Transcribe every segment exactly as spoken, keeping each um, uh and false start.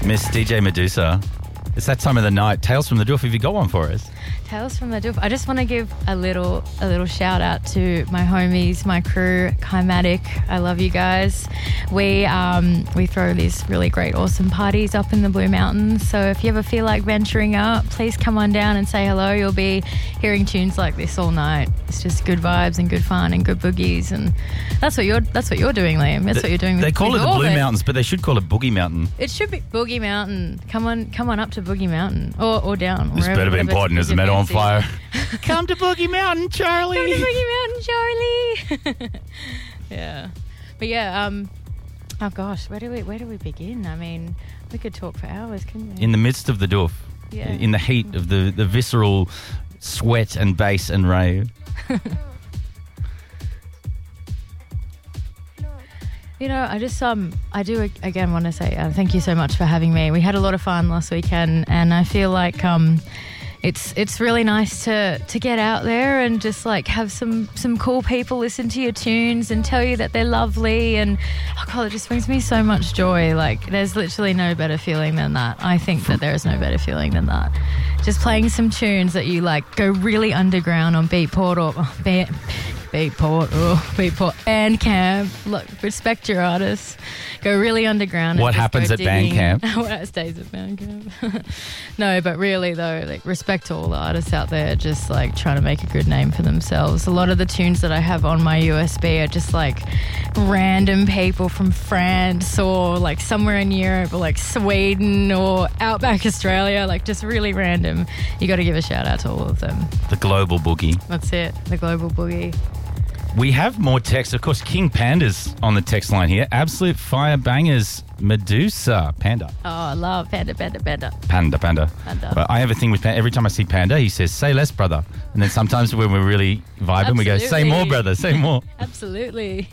Miss D J Medusa. It's that time of the night. Tales from the Doof. Have you got one for us? Tales from the Doof. I just want to give a little a little shout out to my homies, my crew, Kymatic. I love you guys. We um, we throw these really great, awesome parties up in the Blue Mountains. So if you ever feel like venturing up, please come on down and say hello. You'll be hearing tunes like this all night. It's just good vibes and good fun and good boogies, and that's what you're that's what you're doing, Liam. That's The, what you're doing. They with, call with it the all Blue of it. Mountains, but they should call it Boogie Mountain. It should be Boogie Mountain. Come on, come on up to Boogie Mountain or or down. This better be important. Is the metal on fire? Come to Boogie Mountain, Charlie. Come to Boogie Mountain, Charlie. Yeah, but yeah. Um. Oh gosh, where do we where do we begin? I mean, we could talk for hours, couldn't we? In the midst of the doof, Yeah. in the heat of the, the visceral sweat and bass and rave. You know, I just um, I do again want to say uh, thank you so much for having me. We had a lot of fun last weekend, and I feel like um, it's it's really nice to to get out there and just like have some some cool people listen to your tunes and tell you that they're lovely, and oh god, it just brings me so much joy. Like, there's literally no better feeling than that. I think that there is no better feeling than that. Just playing some tunes that you like go really underground on Beatport or oh, Be- Beatport or Beatport Bandcamp. Look, respect your artists. Go really underground. What and just happens go at digging. Bandcamp? What stays at Bandcamp? No, but really though, like, respect to all the artists out there just like trying to make a good name for themselves. A lot of the tunes that I have on my U S B are just like random people from France or like somewhere in Europe or like Sweden or Outback Australia, like just really random. You got to give a shout out to all of them. The global boogie. That's it, the global boogie. We have more text. Of course, King Panda's on the text line here. Absolute fire bangers, Medusa. Panda. Oh, I love Panda, Panda, Panda. Panda, Panda. Panda. But I have a thing with Panda. Every time I see Panda, he says, say less, brother. And then sometimes when we're really vibing, we go, say Absolutely. more, brother, say more. Absolutely.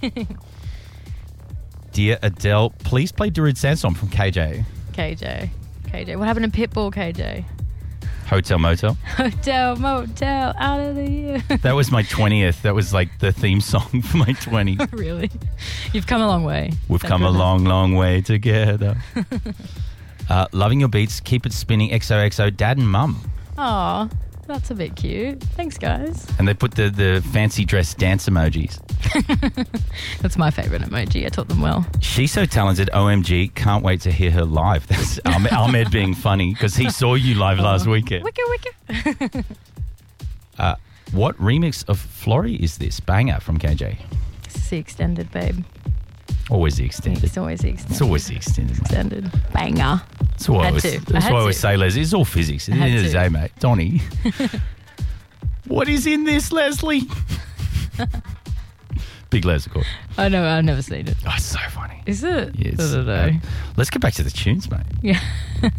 Dear Adele, please play Darude Sandstorm from K J. K J. K J. What happened to Pitbull, K J? Hotel Motel. Hotel, motel, out of the year. That was my twentieth. That was like the theme song for my twenty. Really? You've come a long way. We've Thank come a goodness. long, long way together. uh, loving your beats. Keep it spinning. X O X O. Dad and Mum. Aw, that's a bit cute. Thanks, guys. And they put the, the fancy dress dance emojis. That's my favourite emoji. I taught them well. She's so talented. O M G. Can't wait to hear her live. That's Ahmed, Ahmed being funny because he saw you live last weekend. Wicker, wicker. Uh, what remix of Florrie is this? Banger from K J. It's the extended, babe. Always the extended. It's always the extended. It's always the extended. mate. extended. Banger. That's what I Had always, to. I that's had what I always to. say, Leslie. It's all physics. At the I end had of the to. day, mate. Donnie. What is in this, Leslie? Big Les, of course. I know, I've never seen it. Oh, it's so funny. Is it? Yeah, it's, I don't know. uh, let's get back to the tunes, mate. Yeah.